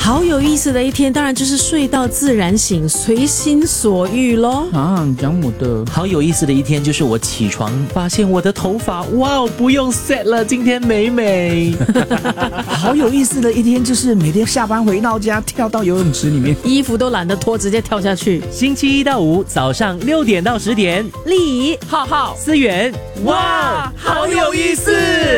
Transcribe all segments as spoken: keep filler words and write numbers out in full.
好有意思的一天，当然就是睡到自然醒，随心所欲咯。 啊，你讲我的。 好有意思的一天就是我起床发现我的头发，哇，不用 set 了，今天美美。 好有意思的一天就是每天下班回到家跳到游泳池里面， 衣服都懒得脱，直接跳下去。 星期一到五早上六点到十点， 丽浩浩、思源，哇，好有意思。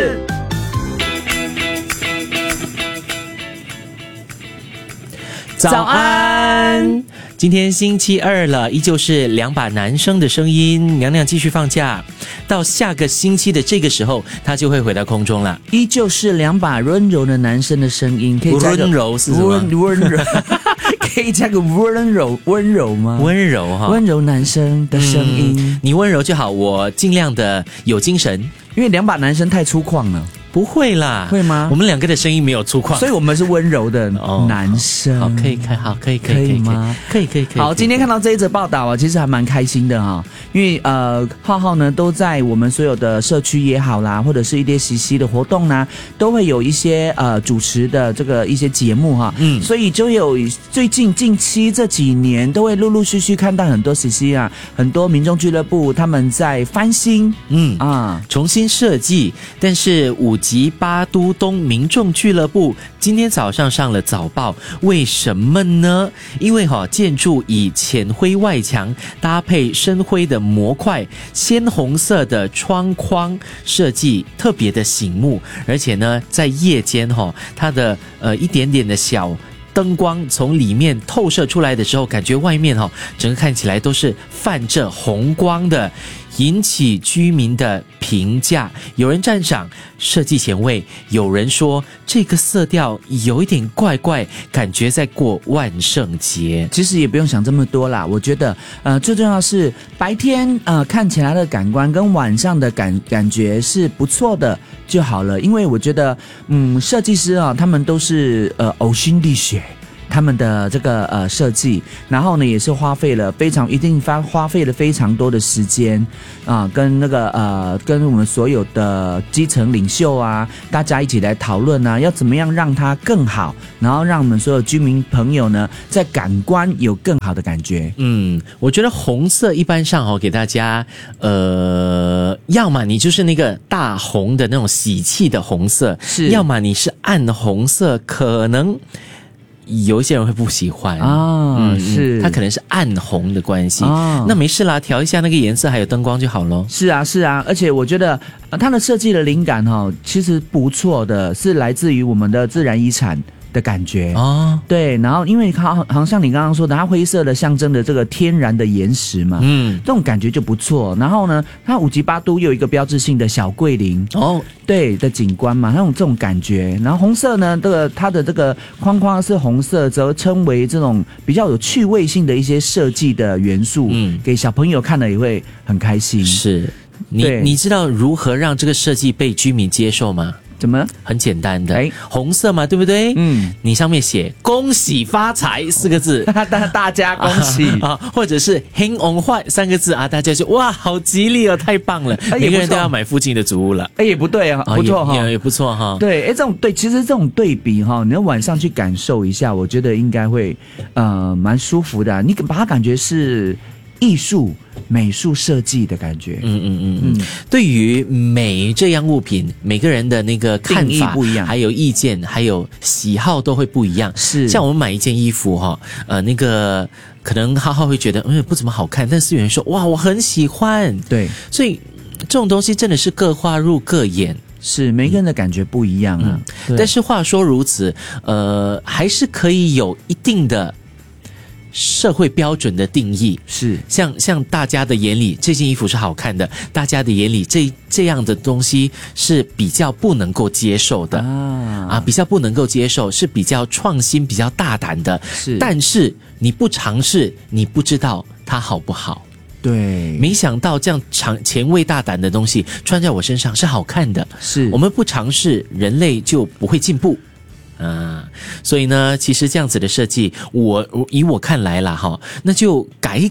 早安，今天星期二了，依旧是两把男生的声音。娘娘继续放假，到下个星期的这个时候，她就会回到空中了。 依旧是两把温柔的男生的声音，可以加个温柔是什么？ 温温柔，可以加个温柔温柔吗？ 温柔哈， 温柔男生的声音、 嗯，你温柔就好，我尽量的有精神， 因为两把男生太粗犷了。 不会啦， 会吗？ 我们两个的声音没有粗犷， 所以我们是温柔的男生。 哦、好, 好，可以开，好，可以，可以， 可以吗？ 可以，可以，可以。 好，今天看到这一则报道啊，其实还蛮开心的哈，因为呃，浩浩呢都在我们所有的社区也好啦，或者是一些实习的活动呢，都会有一些呃主持的这个一些节目哈，嗯，所以就有最近近期这几年都会陆陆续续看到很多实习啊，很多民众俱乐部他们在翻新， 嗯啊，重新设计，但是五级八都东民众俱乐部今天早上上了早报，为什么呢？因为哈、哦、建筑以浅灰外墙搭配深灰的模块，鲜红色的窗框设计特别的醒目，而且呢在夜间哈、哦、它的呃一点点的小灯光从里面透射出来的时候，感觉外面哈、哦、整个看起来都是泛着红光的，引起居民的评价。有人赞赏设计前卫，有人说这个色调有一点怪怪，感觉在过万圣节。 其实也不用想这么多啦，我觉得呃最重要的是白天呃看起来的感官跟晚上的感感觉是不错的就好了。因为我觉得嗯设计师啊他们都是呃呕心沥血他们的这个呃设计，然后呢也是花费了非常一定花花费了非常多的时间啊、呃，跟那个呃跟我们所有的基层领袖啊，大家一起来讨论啊，要怎么样让它更好，然后让我们所有居民朋友呢在感官有更好的感觉。 嗯，我觉得红色一般上哦给大家呃，要么你就是那个大红的那种喜气的红色， 是， 要么你是暗红色，可能有一些人会不喜欢啊、嗯，是， 它可能是暗红的关系、 啊、 那没事啦，调一下那个颜色还有灯光就好咯。 是啊是啊，而且我觉得、呃、它的设计的灵感、哦、其实不错的，是来自于我们的自然遗产的感觉哦， 对，然后因为好好像像你刚刚说的，它灰色的象征的这个天然的岩石嘛，嗯，这种感觉就不错。然后呢，它五级八都又有一个标志性的小桂林哦，对的景观嘛，那种这种感觉。然后红色呢，这个它的这个框框是红色，则称为这种比较有趣味性的一些设计的元素，嗯，给小朋友看了也会很开心。 是，你你知道如何让这个设计被居民接受吗？ 怎么？ 很简单的， 哎， 红色嘛，对不对？嗯，你上面写“恭喜发财”四个字， 大大家恭喜啊，或者是“兴旺坏”三个字啊，大家就哇，好吉利哦，太棒了！ 哎、 每个人都要买附近的祖屋了。 哎，也不对啊，不错哈、 哦，也也不错哈。 对，哎，这种对，其实这种对比哈，你要晚上去感受一下，我觉得应该会呃蛮舒服的、啊。你把它感觉是艺术。美术设计的感觉， 嗯嗯嗯嗯。对于美这样物品，每个人的那个看法不一样， 还有意见，还有喜好都会不一样。 是， 像我们买一件衣服哈，呃，那个可能浩浩会觉得嗯不怎么好看，但是有人说哇我很喜欢， 对， 所以这种东西真的是各花入各眼。 是每个人的感觉不一样啊。 嗯、但是话说如此，呃，还是可以有一定的社会标准的定义， 是像像大家的眼里这件衣服是好看的，大家的眼里这这样的东西是比较不能够接受的啊啊，比较不能够接受，是比较创新、比较大胆的。 是， 但是你不尝试，你不知道它好不好。 对， 没想到这样长前卫大胆的东西穿在我身上是好看的。 是， 我们不尝试，人类就不会进步。啊，所以呢，其实这样子的设计，我以我看来啦哈，那就改一改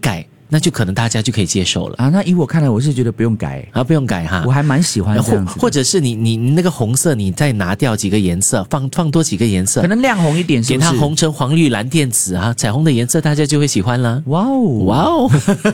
那就可能大家就可以接受了啊。那以我看来，我是觉得不用改啊，不用改哈， 我还蛮喜欢这样子的。 或者是你你你那个红色，你再拿掉几个颜色，放放多几个颜色， 可能亮红一点是不是， 给它红橙黄绿蓝靛紫啊，彩虹的颜色大家就会喜欢了。 哇哦哇哦！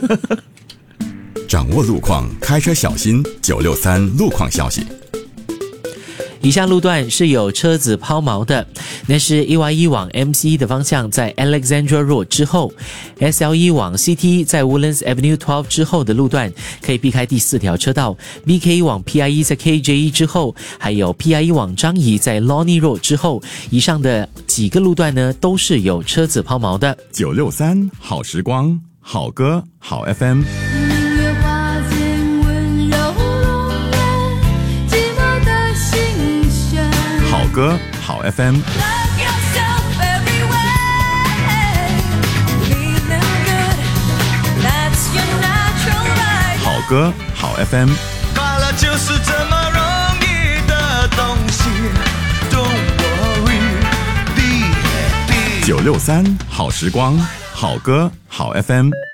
掌握路况，开车小心。九六三路况消息。 以下路段是有车子抛锚的，那是 E Y E 往 M C E 的方向在 Alexandra Road 之后， S L E 往 C T E 在 Woodlands Avenue 十二之后的路段可以避开第四条车道， B K E 往 P I E 在 K J E 之后，还有 P I E 往张仪在 Lornie Road 之后，以上的几个路段呢都是有车子抛锚的。 九六三好时光，好歌好 F M。好歌好 F M， 好歌好 F M， 快乐就是这么容易的东西 ，Don't worry，be happy。 九六三好时光，好歌好 F M。